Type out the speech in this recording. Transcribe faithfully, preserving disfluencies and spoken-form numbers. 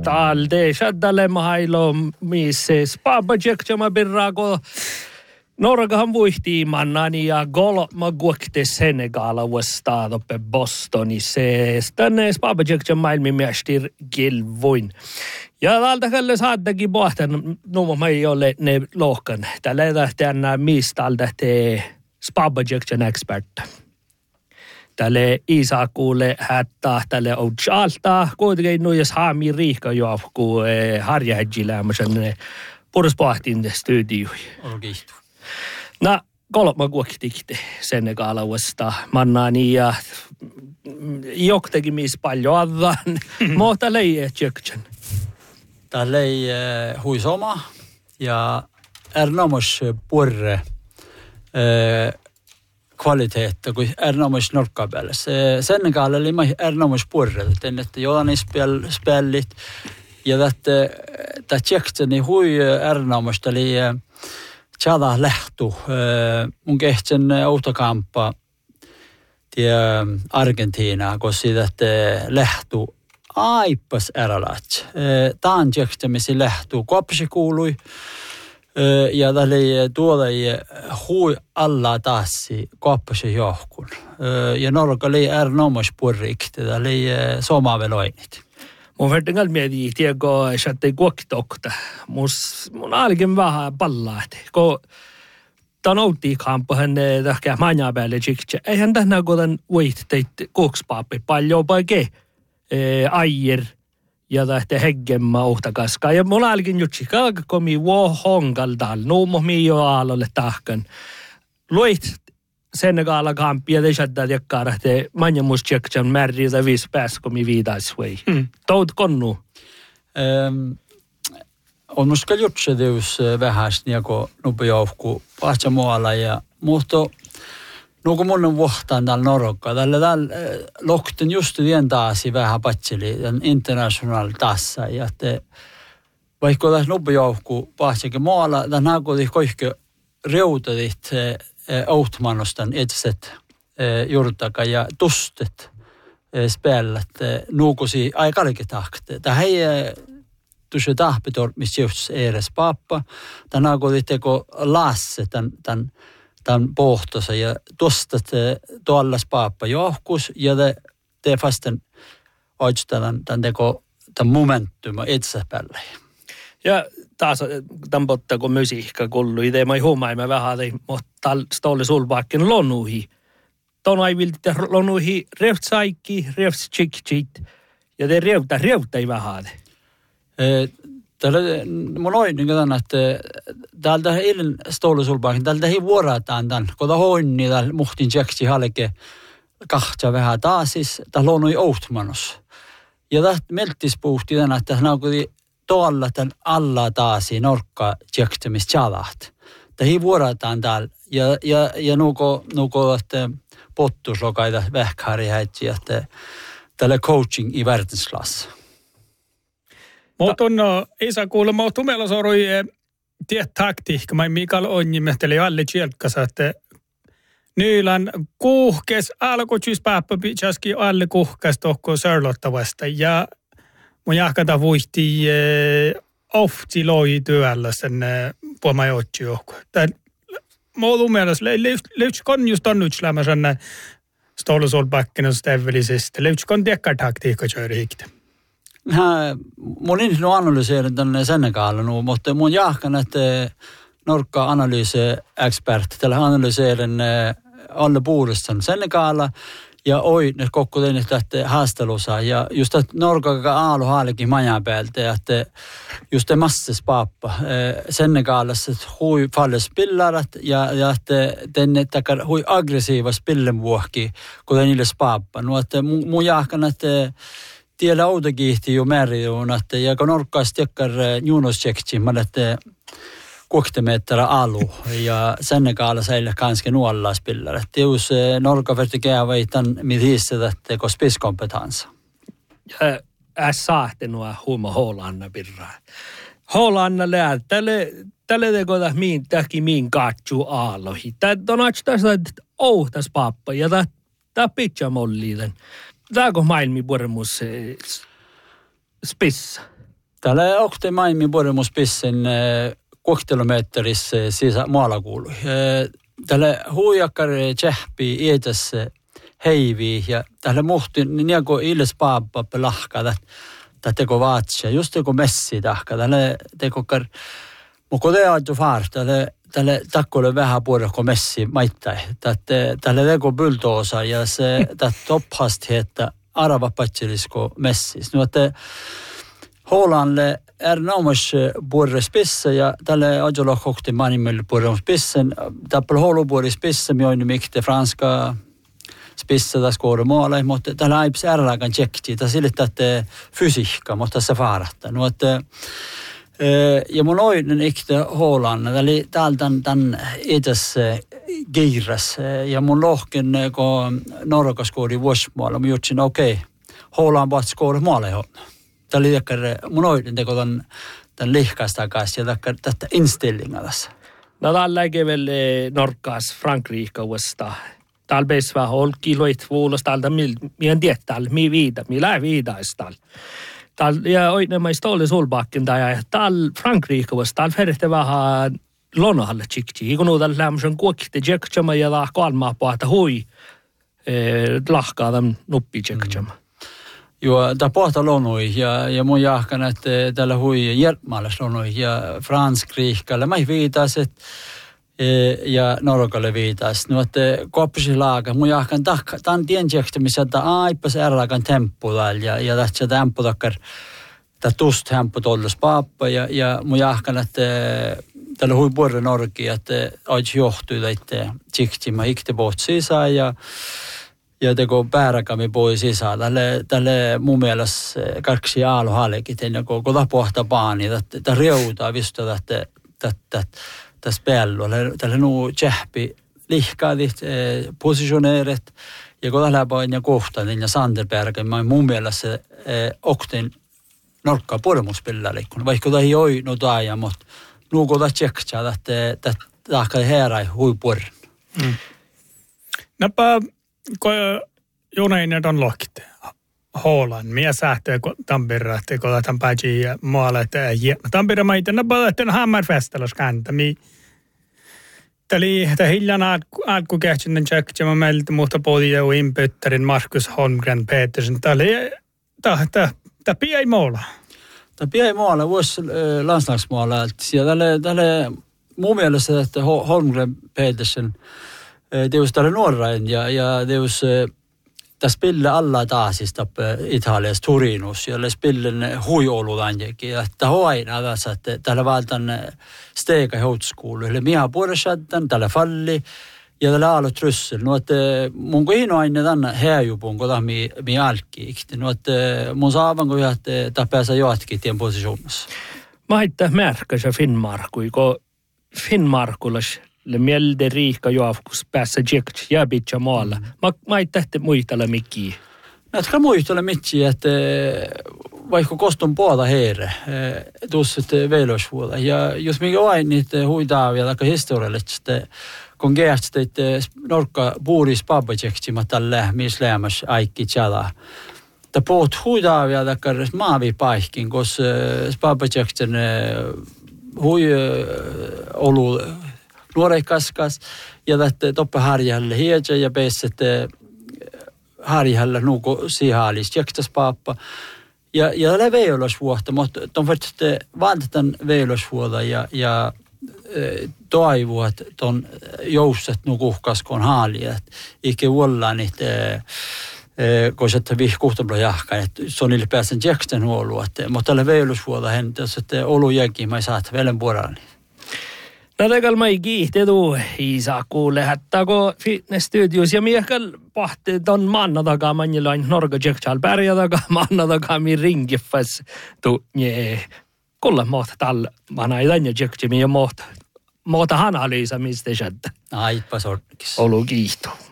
talde shaddale mahailo missä spabajekjama birrago Norgahan vuihti mannani ja gol ma guokte Senegala vastaado pe Bostoni se stanne spabajekjama maailmin mestir gilvoin. Ja täältä kyllä saattekin pohtaa, no mä ei ole ne lohkan. Täällä lähtee nämä mistä täältä te spabajekjama experta. Tälle Iisa kuule hättää, tälle on alta, kuitenkin nuijas haami riikka jo, kun harja hedjillä, mä sen puruspahtin studioi. On kiihtu. No, kolma kuoktikte Senegala vasta mannani ja joktekin missä paljon adan, mutta leijä tjöktsän. Tälle ei huisoma ja erinomus purre kvaliteetta, kun erinomus norkkapäällä. Senegal oli erinomus purre, että joani spellit ja tämä tjöktsän hui erinomus, eli tjada lähtu. Mun kehtsen autokamppa tie Argentiina, kun siitä lähtu aipas erälat. Taan tjökstämisi lähtu. Kopsi kuului ja täli tuolla hui alla tassi kopsi johkun. Ja Norga oli erinomas purrikti, täli somaveloinit. Mun vertingal mieti, tiedätkö, että ei kuokkitokta. Mun alkin vähän pallahti. Kun tämän outtiikampahan tähkää manja päälle tsiktsä. Eihän tähnä kodan voitteit kukspaappi paljon paikee. Aier ja tähtä heggemmä uhtakaskaa. Ja mun alkin jutsi kaakakomi vuohongal no mohmi jo aalolle tahkan. Luit Senegala kampia te shadda jakkaara te manja mus tjektsan märri tai viis pääskomi viitais vai. Tout konnu. Um, on muska jutse deus vähäs niinku nupejoukku pahtsa muualla ja mutta no kun mun on vuohtaan täällä Norokka, tällä täällä lokten just vien taasi vähän patseli, tämän international tassa, ja te, vaikka tässä nupejoukku pahtsakin muualla, tämän hakuutin kaikki reutadit outmanostan etset juurtaka ja tustet spellet nuukusi aikallikin tahte. Tämä ei tuossa tahpitor, missä just edes pappa, tämän hakuutin teko lasse tämän, tämän tämän pohtossa ja tuosta tuolla paappa johkus ja te, te vasten oikeastaan tämän teko tämän momentuma itse päälle. Ja taas tämän potta kun musiikka kuului, itse mä huomaamme vähän, mutta stolle sulvaakin lonuihin. Tuon aivilti lonuihin revtsaikki, revtsikchit ja te revtä, revtä ei vähän. Täällä mun oin niin kuin että täältä eilen stoulusulpaakin, täältä ei vuorataan tämän, kun tämä hoinni, täällä muhtin tjeksi halke kahtsa vähän taas, siis täällä on noin outmanos. Ja täältä melttis puhti tämän, että hän on tuolla tämän alla taas norkka tjekstämistä tjalaht. Tämä ei vuorataan täällä, ja, ja, ja nuko, nuko että pottuslokaita vähkäri häitsi, että täällä coaching i världsklass. Mutta on isä kuulemma, että meillä sorui tiet taktiikka, mä Mikael Onjimehteli alle tjelkkasa, että nyylän kuhkes alkoitsis pääppä pitsäski alle kuhkes tohko sörlottavasta ja mun jahkata vuihti ofti loi työllä sen puoma jotsi johku. Mä oon mielestä, löytsikon just on nyt slämmä sen stolusolbacken stävellisesti, löytsikon tiekkar taktiikka kööri hikti. Mä, mun insin on analyseerin tänne Senegalin, mutta mun jahkan, että Norkka-analyyse-expert, tällä analyseerin alle puolestaan Senegala ja oi ne kokku tein tästä haastelussa ja just että Norkka aalu haalikin majan päältä että just det masses pappa Senegalassa hui falles pillarat ja ja että tänne takar hui aggressiiva spillenvuokki kun niille pappa no että mun jahkan että tiellä autokiihti jo määriin, että ja kun Norkkaasti tekkar juunostsekti, mä että kuoktimeträ alu ja Senegalissa säillä kanske nuolla spillare. Että jos Norkka verti käyvä ei tämän mithissä, että kun spiskompetansa. Ja äs saatte nuo huuma Hollanna pirraa. Hollanna lää, tälle, tälle tekoda miin, tähki miin katsu aallohi. Tämä on aina että ouhtas pappa ja tämä pitää molliiden. Tämä on maailmi puremus spissa. Täällä okte maimi puremuspissin kuusi kilometrissä sisä maalakuului. Täällä huijakkar tsehpi iätässä heivi ja täällä muhti niin kuin illes paappa pelahka että teko vaatsia. Just teko messi tahka. Täällä teko kar... Mutta kun te ajatte faar, täällä Tälle takkoille vähän puolella messi maittai. Tälle teko bulldoosa ja se topphasti, että aravapatsilisko messis. No, että Hollandle är närmast både spissa ja tälle ajalla kokti manimel både spissen. Täppel håller både spissen med en mycket franska spissa där skårar mål mot tälle aips ärlagan tjekki. Tässä sille että fysiikka mutta se faaratta. No, että ja mun oinen ikte Holland, eli täältä tämän edes giiras ja mun lohken kun Norka skoori vuosimaalla, mä jutsin okei, okay, Holland vaat skoori maalle jo. Tämä oli ehkä mun oinen teko tämän, tämän lihkaista kanssa ja tätä instellinga tässä. No täällä lägger väl Norkas Frankrike vasta. Täällä beis vähän olkiloit vuolos täältä, mien tietäällä, mi viida, mi lää viidaista. Täällä ja oinen maista oli sulbakken ja täällä Frankrike vasta, täällä ferihti vähän lonahalle tsikki. Kun täällä lämmösen kuokti tjekkama ja täällä kolmaa pohta hui lahkaa tämän nuppi tjekkama. Joo, tämä pohta lonui ja, ja mun jahkan, että täällä hui hjälpmaalles lonui ja Frankrikalle. Mä viitas, että ja Norkalle viitas. No, että koppisi laaka. Mun jahkan takka. Tämä on tientsiäkstä, missä tämä aipas ärlakan temppu täällä. Ja, ja tässä temppu takkar, tämä tust temppu tolles paappa. Ja, ja mun jahkan, että täällä hui puolella Norki, että aitsi johtui täitä tsikti. Mä ikti poht sisään ja ja teko pääräkami pois sisään. Tälle, tälle mun mielestä kaksi aaluhallekin, ennen kuin kota pohta paani. Tämä reutaa visto että tässä pello. Tällä nuu tjähpi lihkaadit, eh, positioneerit ja kun tällä pain ja kohtaan ja Sanderbergen, mä mun mielestä eh, okten norkkaa puremuspillalikkuna. Vaikka tämä ei ole no taia, mutta nuu kun tämä tjekkää, että tämä heräi huipurin. Mm. Näpä, kun junainen on lohkit Holland, minä sähtöä Tampere, että kun tämän pääsi maalle, että Tampere maita, näpä, että Hammerfestalos kääntää. Täli, että hiljan alku kähtsinen tjekkää meiltä muuta podia och inpyttärin Markus Holmgren Petersen. Täli, tämä pieni måla. Tämä pieni måla, vuosi landslagsmåla. Ja tälle mun mielestä, että Holmgren Petersen, det är större norrain ja ja det är där spelar alla taasista Italias Turinos ja le spelen huiolulanjekin että hoina tässä että tällä valtan stega högskola eller minä puolestaan tällä falli ja tällä alo trussel no että mun kuin aina tänne häjupun kun mi mi alki no että mun saavan kun että tapasa jotkin tien positionissa mä itse märkäsä Finnmarkui kun Finnmarkulas le mielde riikka joafkus päässä tjekts ja bitcha maalla. Mä, mä ei tähti muistella mikkiä. Näetkö muistella mikkiä, että vaikka koston puolta heire, tuossa veilosvuoda. Ja jos mikä vain niitä huitaa vielä aika historiallisesti, kun kehtsit, että norkka puuris pappatjeksti, mä tällä missä lämmäs aikki tjala. Tämä puhut huitaa vielä aika maavipaihkin, koska pappatjeksten hui olu nuoreikaskas ja tätä toppe harjalle hiedä ja peesset harjalle nuuko sihaalis jäkstäs paappa. Ja, ja tällä veilosvuotta, mutta on varten vantetan veilosvuotta ja, ja e, toivua, että on jousset nukuhkaskoon haalia. Eikä ollaan niitä, e, kun se vihkuhtamalla jahkaa, että se on niille pääsen jäksten huolua. Mutta tällä veilosvuotta hentässä, että olu jäkin, mä ei saa velen puolella. Tätäkään mä ei kiihti tuu, Iisa kuule, että kun fitness-studios ja miehkäl pahti ton manna takaa manjilain Norga Tjeksal pärjä takaa manna takaa mi ringifas tuu, nee. Kulla mohta tällä manna ei tänne Tjeksimi ja mohta, mohta analyysa mistä sieltä. Aipa sorkis. Olu kiihto.